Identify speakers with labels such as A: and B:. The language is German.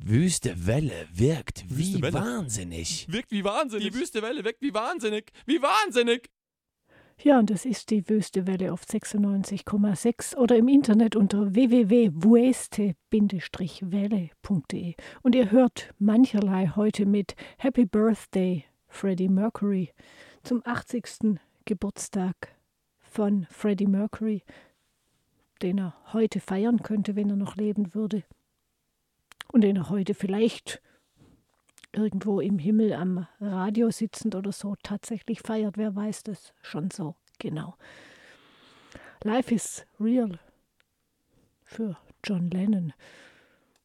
A: Wüste Welle wirkt wie
B: Wüste Welle.
A: wahnsinnig.
B: Wirkt wie wahnsinnig. Die Wüste Welle wirkt wie wahnsinnig. Wie wahnsinnig.
C: Ja, und das ist die Wüste Welle auf 96,6 oder im Internet unter www.wueste-welle.de. Und ihr hört mancherlei heute mit Happy Birthday, Freddie Mercury, zum 80. Geburtstag von Freddie Mercury, den er heute feiern könnte, wenn er noch leben würde. Und den er heute vielleicht irgendwo im Himmel am Radio sitzend oder so tatsächlich feiert. Wer weiß das schon so genau. Life is real für John Lennon.